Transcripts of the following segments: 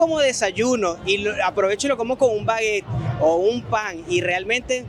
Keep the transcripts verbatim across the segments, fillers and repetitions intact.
como desayuno y lo, aprovecho y lo como con un baguette o un pan y realmente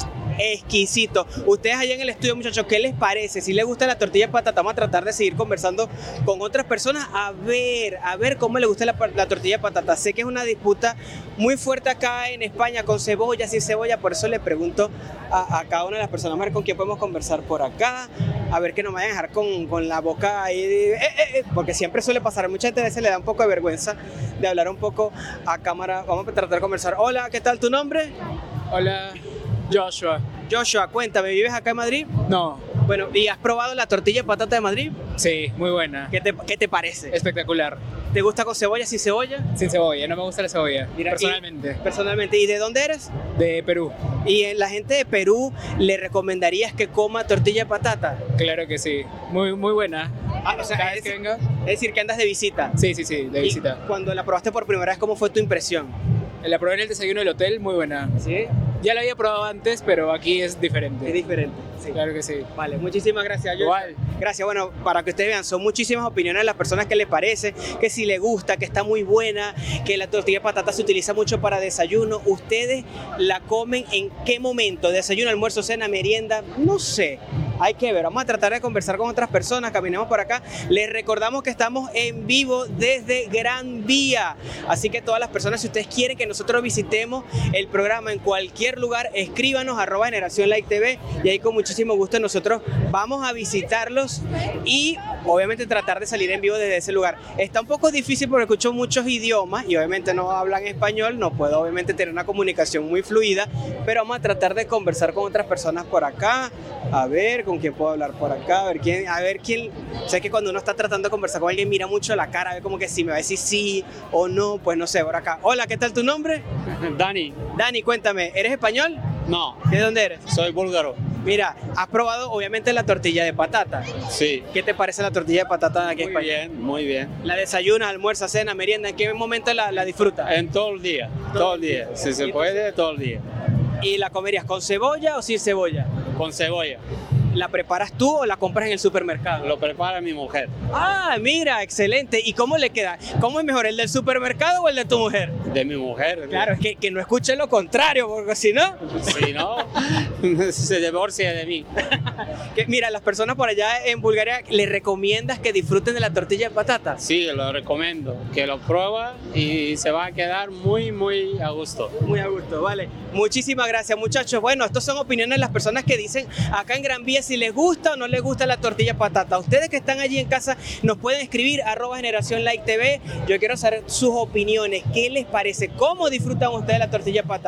exquisito. Ustedes allá en el estudio, muchachos, ¿qué les parece? Si les gusta la tortilla de patata, vamos a tratar de seguir conversando con otras personas a ver, a ver cómo les gusta la, la tortilla de patata. Sé que es una disputa muy fuerte acá en España con cebolla, sin cebolla, por eso le pregunto a, a cada una de las personas, a ver con quién podemos conversar por acá, a ver que no me vayan a dejar con, con la boca ahí, eh, eh, eh, porque siempre suele pasar, muchas veces le da un poco de vergüenza de hablar un poco a cámara. Vamos a tratar de conversar. Hola, ¿qué tal tu nombre? Hola, Joshua. Joshua, cuéntame, ¿vives acá en Madrid? No, Bueno, ¿y has probado la tortilla de patata de Madrid? sí, muy buena. ¿Qué te, qué te parece? Espectacular. ¿Te gusta con cebolla, sin cebolla? Sin cebolla, no me gusta la cebolla, Mira, personalmente. Y, personalmente. ¿Y de dónde eres? De Perú, ¿Y en la gente de Perú le recomendarías que coma tortilla de patata? claro que sí. Muy, muy buena. Ah, o sea, Cada es, vez que venga. es decir, que andas de visita. Sí, sí, sí, de Y visita. cuando la probaste por primera vez, ¿cómo fue tu impresión? La probé en el desayuno del hotel, muy buena. ¿Sí? Ya la había probado antes, pero aquí es diferente. Es diferente. Sí. Claro que sí. Vale, muchísimas gracias. Joshua. Igual. Gracias, bueno, para que ustedes vean, son muchísimas opiniones de las personas que les parece, que si les gusta, que está muy buena, que la tortilla de patata se utiliza mucho para desayuno. ¿Ustedes la comen en qué momento? ¿Desayuno, almuerzo, cena, merienda? No sé. Hay que ver, vamos a tratar de conversar con otras personas, caminemos por acá. Les recordamos que estamos en vivo desde Gran Vía, así que todas las personas, si ustedes quieren que nosotros visitemos el programa en cualquier lugar, escríbanos arroba Generación Like T V y ahí con muchísimo gusto nosotros vamos a visitarlos y obviamente tratar de salir en vivo desde ese lugar. Está un poco difícil porque escucho muchos idiomas y obviamente no hablan español, no puedo obviamente tener una comunicación muy fluida, pero vamos a tratar de conversar con otras personas por acá, a ver con quién puedo hablar por acá, a ver quién, a ver quién, sé que cuando uno está tratando de conversar con alguien mira mucho la cara, a ver como que si me va a decir sí o no, pues no sé, por acá. Hola, ¿qué tal tu nombre? Dani, Dani, cuéntame, ¿eres español? no, ¿De dónde eres? soy búlgaro. Mira, has probado obviamente la tortilla de patata. Sí. ¿Qué te parece la tortilla de patata de aquí en Muy España? bien, muy bien. ¿La desayunas, almuerza, cena, merienda? ¿En qué momento la, la disfrutas? En todo el día, todo el día. Si se puede, todo el día. ¿Y la comerías con cebolla o sin cebolla? Con cebolla. ¿La preparas tú o la compras en el supermercado? Lo prepara mi mujer. Ah, mira, excelente. ¿Y cómo le queda? ¿Cómo es mejor, el del supermercado o el de tu mujer? De mi mujer. Claro, es que, que no escuche lo contrario, porque si no... Si no, se divorcia de mí. Que, mira, las personas por allá en Bulgaria, ¿les recomiendas que disfruten de la tortilla de patata? Sí, lo recomiendo. Que lo prueba y se va a quedar muy, muy a gusto. Muy a gusto, vale. Muchísimas gracias, muchachos. Bueno, estas son opiniones de las personas que dicen acá en Gran Vía si les gusta o no les gusta la tortilla de patata. Ustedes que están allí en casa nos pueden escribir arroba Generación Like T V. Yo quiero saber sus opiniones. ¿Qué les parece? ¿Cómo disfrutan ustedes la tortilla de patata?